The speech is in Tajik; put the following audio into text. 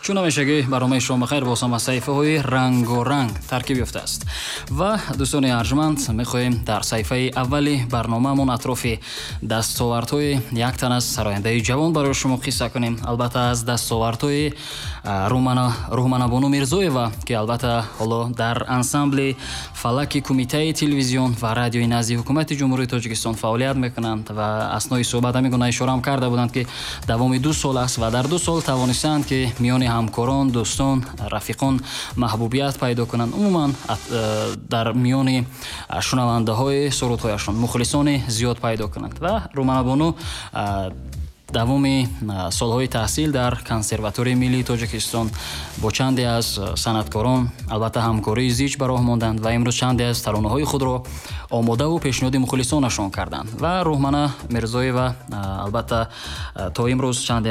чун ҳамешагӣ барномаи шома хайр бо сама саҳифаҳои рангоранг таркиб ёфтааст ва дӯстони арҷманд мехоҳем дар саҳифаи аввали барномаамон атрофи дастовардҳои як тан аз сарояндаи ҷавон барои шумо қисса кунем. Албатта аз дастовардҳои Рӯҳманабону Мирзоева ки албатта ҳоло дар ансамбли фалаки кумитаи телевизион ва радиои назди ҳукумати ҷумҳурии Тоҷикистон фаъолият мекунанд ва аснои суҳбат ҳамин гуна ишораам карда буданд ки давоми 2 сол аст ва дар 2 сол тавонистанд ки миёни ҳамкорон, дӯстон, рафиқон маҳбубият пайдо кунанд. Умуман дар миёни шунавандаҳои сурудҳояшон мухлисони зиёд пайдо кунанд ва Рӯҳманабону давоми солҳои таҳсил дар Консерваторияи Миллии Тоҷикистон бо чанде аз санъаткорон албатта ҳамкории зич ба роҳ монданд ва имрӯз чанде аз таронаҳои худро омодаву пешниҳоди мухлисонашон карданд ва Рӯҳмана Мирзоева албатта то имрӯз чанде